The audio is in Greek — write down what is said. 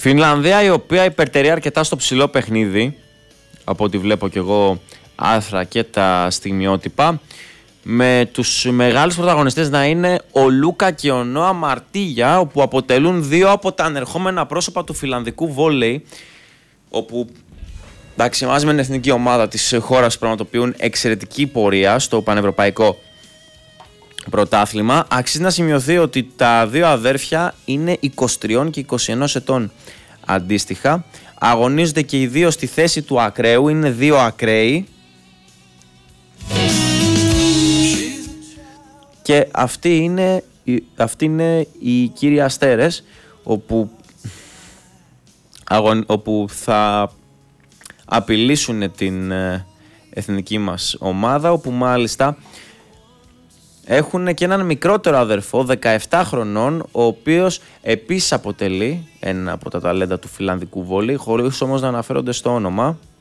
Φινλανδία, η οποία υπερτερεί αρκετά στο ψηλό παιχνίδι, από ό,τι βλέπω κι εγώ άρθρα και τα στιγμιότυπα, με τους μεγάλους πρωταγωνιστές να είναι ο Λούκα και ο Νόα Μαρτίγια, όπου αποτελούν δύο από τα ανερχόμενα πρόσωπα του φιλανδικού βόλεϊ, όπου εντάξει, μαζί με την εθνική ομάδα της χώρας πραγματοποιούν εξαιρετική πορεία στο πανευρωπαϊκό πρωτάθλημα. Αξίζει να σημειωθεί ότι τα δύο αδέρφια είναι 23 και 21 ετών αντίστοιχα. Αγωνίζονται και οι δύο στη θέση του ακραίου, είναι δύο ακραίοι. Και αυτοί είναι οι κύριοι αστέρες, όπου θα απειλήσουν την εθνική μας ομάδα, όπου μάλιστα έχουν και έναν μικρότερο αδερφό 17 χρονών, ο οποίος επίσης αποτελεί ένα από τα ταλέντα του φιλανδικού βόλεϊ, χωρίς όμως να αναφέρονται στο όνομα.